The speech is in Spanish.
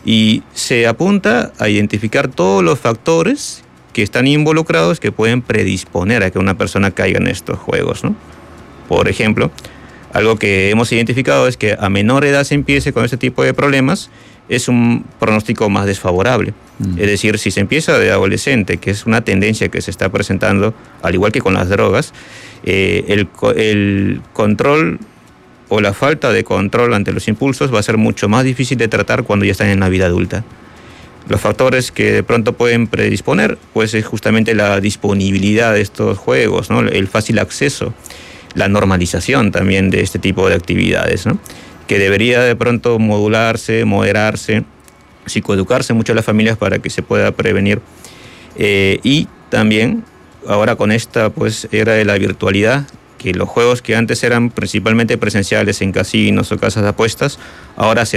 y se apunta a identificar todos los factores que están involucrados que pueden predisponer a que una persona caiga en estos juegos, ¿no? Por ejemplo, algo que hemos identificado es que a menor edad se empiece con este tipo de problemas, es un pronóstico más desfavorable. Es decir, si se empieza de adolescente, que es una tendencia que se está presentando, al igual que con las drogas, el control o la falta de control ante los impulsos va a ser mucho más difícil de tratar cuando ya están en la vida adulta. Los factores que de pronto pueden predisponer, pues es justamente la disponibilidad de estos juegos, ¿no? El fácil acceso, la normalización también de este tipo de actividades, ¿no? Que debería de pronto modularse, moderarse, psicoeducarse mucho a las familias para que se pueda prevenir. Y también, ahora con esta pues era de la virtualidad, que los juegos que antes eran principalmente presenciales en casinos o casas de apuestas, ahora se